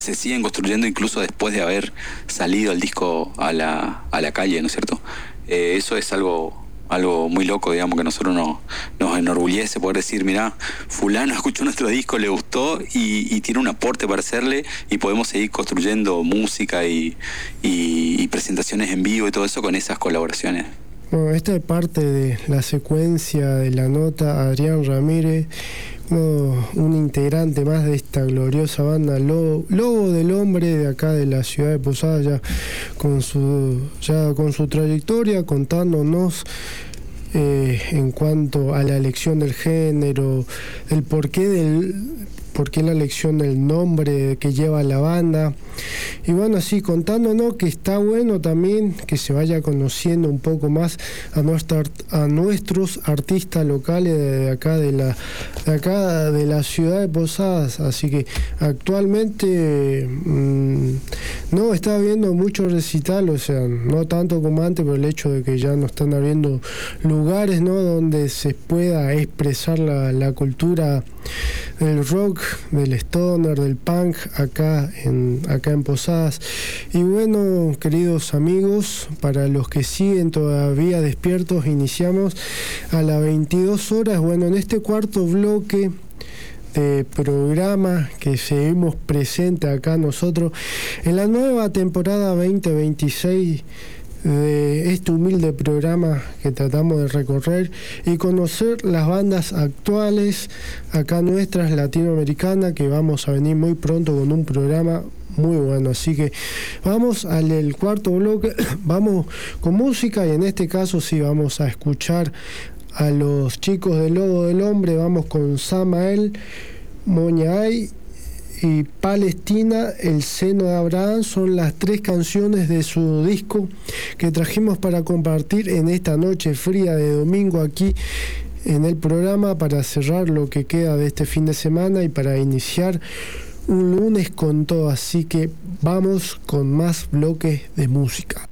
se siguen construyendo incluso después de haber salido el disco a la calle, ¿no es cierto? Eso es algo muy loco, digamos, que a nosotros nos enorgullece poder decir, mirá, fulano escuchó nuestro disco, le gustó y tiene un aporte para hacerle, y podemos seguir construyendo música y presentaciones en vivo y todo eso con esas colaboraciones. Bueno, esta es parte de la secuencia de la nota. Adrián Ramírez, un integrante más de esta gloriosa banda Lobo del Hombre, de acá de la ciudad de Posadas, ya con su trayectoria, contándonos en cuanto a la elección del género, el por qué la elección del nombre que lleva la banda. Y bueno, así contándonos que está bueno también que se vaya conociendo un poco más a nuestros artistas locales de acá de la ciudad de Posadas. Así que actualmente no está habiendo mucho recital, o sea, no tanto como antes, pero el hecho de que ya no están habiendo lugares, ¿no?, donde se pueda expresar la cultura del rock, del stoner, del punk acá en Posadas. Y bueno, queridos amigos, para los que siguen todavía despiertos, iniciamos a las 22 horas. Bueno, en este cuarto bloque de programa que seguimos presente acá nosotros en la nueva temporada 2026 de este humilde programa que tratamos de recorrer y conocer las bandas actuales acá nuestras latinoamericanas, que vamos a venir muy pronto con un programa muy bueno. Así que vamos al cuarto bloque, vamos con música, y en este caso sí vamos a escuchar a los chicos de Lobo del Hombre. Vamos con Samael, Moñaay y Palestina, El Seno de Abraham. Son las 3 canciones de su disco que trajimos para compartir en esta noche fría de domingo aquí en el programa, para cerrar lo que queda de este fin de semana y para iniciar un lunes con todo. Así que vamos con más bloques de música.